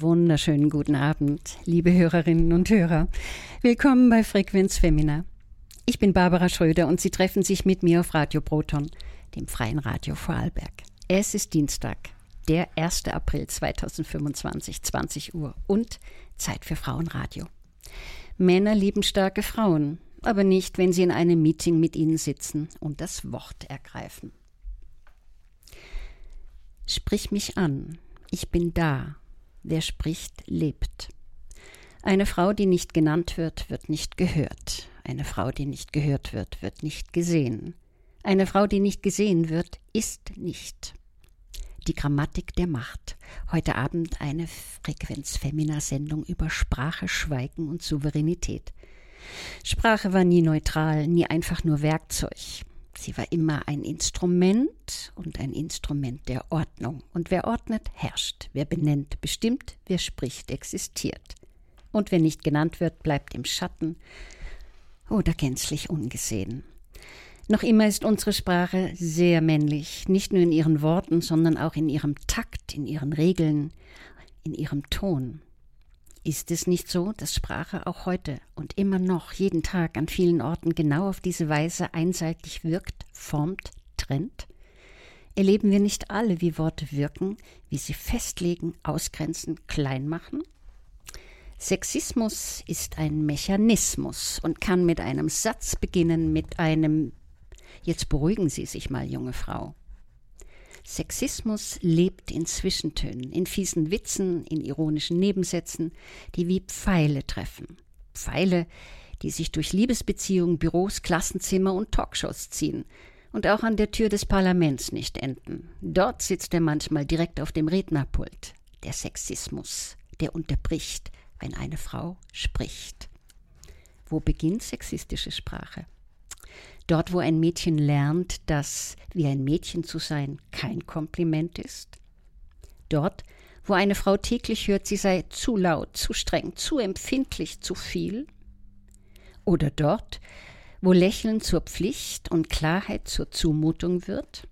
wunderschönen guten Abend, liebe Hörerinnen und Hörer. Willkommen bei Frequenz Femina. Ich bin Barbara Schröder und Sie treffen sich mit mir auf Radio Proton, dem freien Radio Vorarlberg. Es ist Dienstag, der 1. April 2025, 20 Uhr und Zeit für Frauenradio. Männer lieben starke Frauen, aber nicht, wenn sie in einem Meeting mit ihnen sitzen und das Wort ergreifen. Sprich mich an, ich bin da. Wer spricht, lebt. Eine Frau, die nicht genannt wird, wird nicht gehört. Eine Frau, die nicht gehört wird, wird nicht gesehen. Eine Frau, die nicht gesehen wird, ist nicht. Die Grammatik der Macht. Heute Abend eine Frequenz-Femina-Sendung über Sprache, Schweigen und Souveränität. Sprache war nie neutral, nie einfach nur Werkzeug. Sie war immer ein Instrument und ein Instrument der Ordnung. Und wer ordnet, herrscht. Wer benennt, bestimmt. Wer spricht, existiert. Und wer nicht genannt wird, bleibt im Schatten oder gänzlich ungesehen. Noch immer ist unsere Sprache sehr männlich, nicht nur in ihren Worten, sondern auch in ihrem Takt, in ihren Regeln, in ihrem Ton. Ist es nicht so, dass Sprache auch heute und immer noch jeden Tag an vielen Orten genau auf diese Weise einseitig wirkt, formt, trennt? Erleben wir nicht alle, wie Worte wirken, wie sie festlegen, ausgrenzen, klein machen? Sexismus ist ein Mechanismus und kann mit einem Satz beginnen, mit einem „Jetzt beruhigen Sie sich mal, junge Frau“. Sexismus lebt in Zwischentönen, in fiesen Witzen, in ironischen Nebensätzen, die wie Pfeile treffen. Pfeile, die sich durch Liebesbeziehungen, Büros, Klassenzimmer und Talkshows ziehen und auch an der Tür des Parlaments nicht enden. Dort sitzt er manchmal direkt auf dem Rednerpult. Der Sexismus, der unterbricht, wenn eine Frau spricht. Wo beginnt sexistische Sprache? Dort, wo ein Mädchen lernt, dass wie ein Mädchen zu sein kein Kompliment ist. Dort, wo eine Frau täglich hört, sie sei zu laut, zu streng, zu empfindlich, zu viel. Oder dort, wo Lächeln zur Pflicht und Klarheit zur Zumutung wird.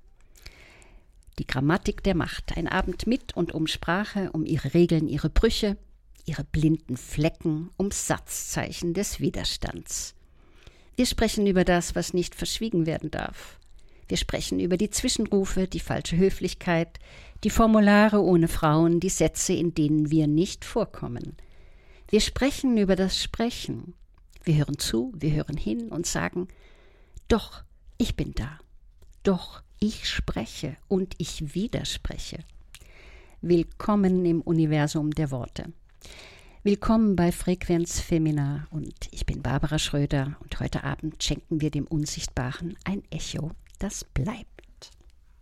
Die Grammatik der Macht, ein Abend mit und um Sprache, um ihre Regeln, ihre Brüche, ihre blinden Flecken, um Satzzeichen des Widerstands. Wir sprechen über das, was nicht verschwiegen werden darf. Wir sprechen über die Zwischenrufe, die falsche Höflichkeit, die Formulare ohne Frauen, die Sätze, in denen wir nicht vorkommen. Wir sprechen über das Sprechen. Wir hören zu, wir hören hin und sagen, doch, ich bin da. Doch, ich spreche und ich widerspreche. Willkommen im Universum der Worte. Willkommen bei Frequenz Femina und ich bin Barbara Schröder und heute Abend schenken wir dem Unsichtbaren ein Echo, das bleibt.